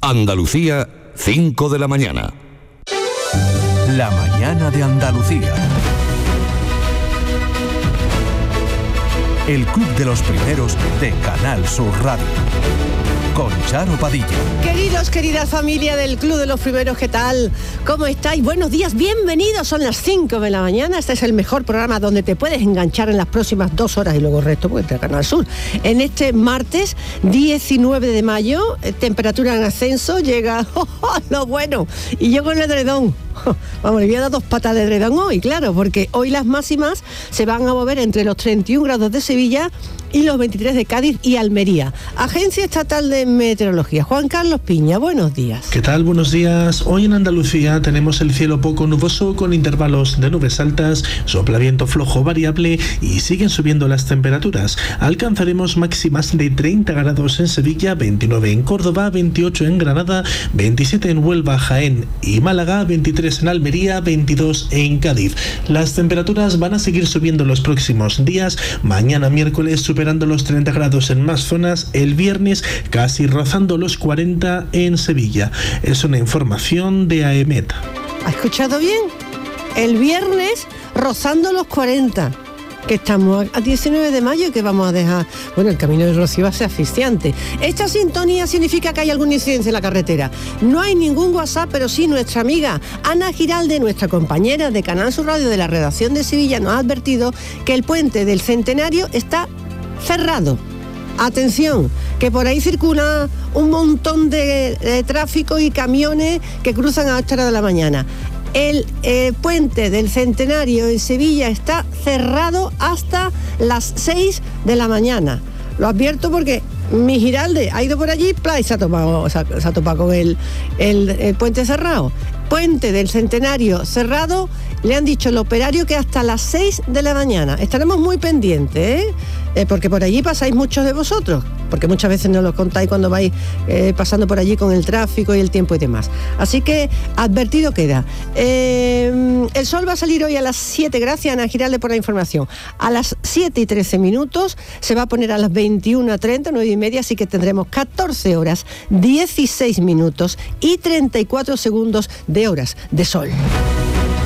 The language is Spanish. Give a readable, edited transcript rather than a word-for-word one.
Andalucía, 5 de la mañana. La mañana de Andalucía. El Club de los Primeros de Canal Sur Radio. Con Charo Padilla. Queridos, querida familia del Club de los Primeros, ¿qué tal? ¿Cómo estáis? Buenos días, bienvenidos. Son las 5 de la mañana. Este es el mejor programa donde te puedes enganchar en las próximas 2 horas y luego el resto, pues, de Canal Sur. En este martes 19 de mayo, temperatura en ascenso, llega lo bueno. Y yo con el edredón. Vamos, le voy a dar 2 patas de edredón hoy, claro, porque hoy las máximas se van a mover entre los 31 grados de Sevilla y los 23 de Cádiz y Almería. Agencia Estatal de Meteorología. Juan Carlos Piña, buenos días. ¿Qué tal? Buenos días. Hoy en Andalucía tenemos el cielo poco nuboso con intervalos de nubes altas, sopla viento flojo variable y siguen subiendo las temperaturas. Alcanzaremos máximas de 30 grados en Sevilla, 29 en Córdoba, 28 en Granada, 27 en Huelva, Jaén y Málaga, 23 en Almería, 22 en Cádiz. Las temperaturas van a seguir subiendo los próximos días. Mañana miércoles superando los 30 grados en más zonas, el viernes casi rozando los 40 en Sevilla. Es una información de AEMET. ¿Ha escuchado bien? El viernes rozando los 40. Que estamos a 19 de mayo y que vamos a dejar... Bueno, el camino del Rocío va a ser asfixiante. Esta sintonía significa que hay alguna incidencia en la carretera. No hay ningún WhatsApp, pero sí nuestra amiga Ana Giralde, nuestra compañera de Canal Sur Radio de la redacción de Sevilla, nos ha advertido que el puente del Centenario está cerrado. Atención, que por ahí circula un montón de tráfico y camiones que cruzan a 8 horas de la mañana. El puente del Centenario en Sevilla está cerrado hasta las 6 de la mañana. Lo advierto porque mi Giralde ha ido por allí y se ha topado con el puente cerrado. Puente del Centenario cerrado, le han dicho el operario que hasta las 6 de la mañana. Estaremos muy pendientes, porque por allí pasáis muchos de vosotros, porque muchas veces nos lo contáis cuando vais pasando por allí con el tráfico y el tiempo y demás. Así que advertido queda. El sol va a salir hoy a las 7, gracias Ana Giralde por la información. A las 7 y 13 minutos, se va a poner a las 21:30, 9 y media, así que tendremos 14 horas, 16 minutos y 34 segundos de horas de sol.